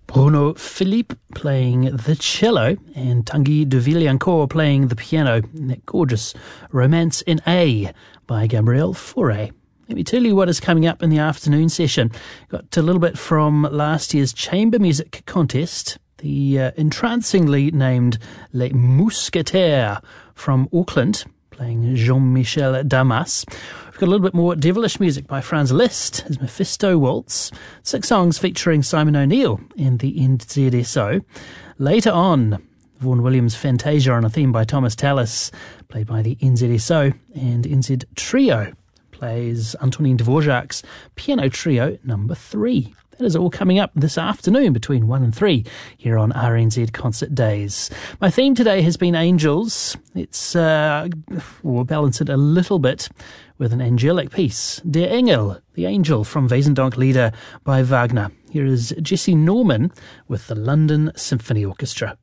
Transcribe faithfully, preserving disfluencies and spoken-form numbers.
Bruno Philippe playing the cello and Tanguy de Villancourt playing the piano in that gorgeous Romance in A by Gabriel Fauré. Let me tell you what is coming up in the afternoon session. Got a little bit from last year's Chamber Music Contest. The uh, entrancingly named Les Mousquetaires from Auckland, playing Jean-Michel Damas. We've got a little bit more devilish music by Franz Liszt, his Mephisto Waltz. Six songs featuring Simon O'Neill and the N Z S O. Later on, Vaughan Williams' Fantasia on a theme by Thomas Tallis, played by the N Z S O, and N Z Trio plays Antonin Dvorak's Piano Trio number three. That is all coming up this afternoon between one and three here on R N Z Concert Days. My theme today has been angels. It's, uh, we'll balance it a little bit with an angelic piece. Der Engel, the Angel from Wesendonck Lieder by Wagner. Here is Jesse Norman with the London Symphony Orchestra.